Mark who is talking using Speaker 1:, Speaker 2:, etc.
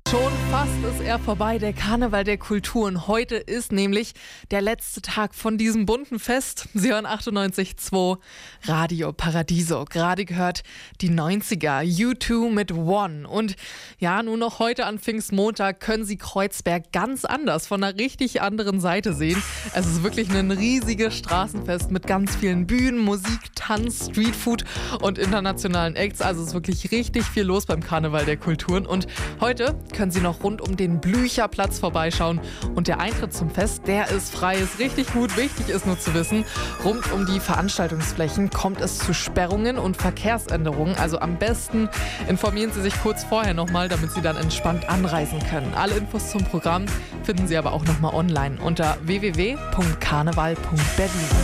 Speaker 1: Schon fast ist er vorbei, der Karneval der Kulturen. Heute ist nämlich der letzte Tag von diesem bunten Fest. Sie hören 98.2 Radio Paradiso. Gerade gehört die 90er, U2 mit One. Und ja, nur noch heute an Pfingstmontag können Sie Kreuzberg ganz anders, von einer richtig anderen Seite sehen. Es ist wirklich ein riesiges Straßenfest mit ganz vielen Bühnen, Musik, Tanz, Streetfood und internationalen Acts. Also es ist wirklich richtig viel los beim Karneval der Kulturen. Und heute können Sie noch rund um den Blücherplatz vorbeischauen. Und der Eintritt zum Fest, der ist frei, ist richtig gut. Wichtig ist nur zu wissen, rund um die Veranstaltungsflächen kommt es zu Sperrungen und Verkehrsänderungen. Also am besten informieren Sie sich kurz vorher nochmal, damit Sie dann entspannt anreisen können. Alle Infos zum Programm finden Sie aber auch nochmal online unter www.karneval.berlin.